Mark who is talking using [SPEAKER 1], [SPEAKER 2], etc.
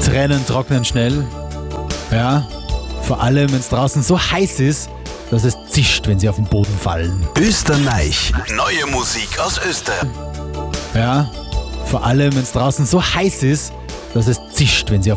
[SPEAKER 1] Tränen trocknen schnell. Ja, vor allem, wenn es draußen so heiß ist, dass es zischt, wenn sie auf den Boden fallen.
[SPEAKER 2] Österreich. Neue Musik aus Österreich.
[SPEAKER 1] Ja, vor allem, wenn es draußen so heiß ist, dass es zischt, wenn sie auf